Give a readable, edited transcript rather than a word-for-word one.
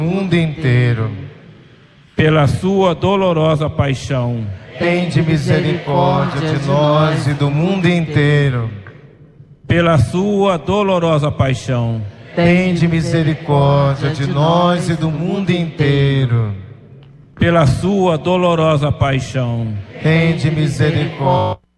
mundo inteiro. Pela sua dolorosa paixão, Tende misericórdia de nós e do mundo inteiro. pela sua dolorosa paixão, Tende misericórdia de nós e do mundo inteiro. pela sua dolorosa paixão, Tende misericórdia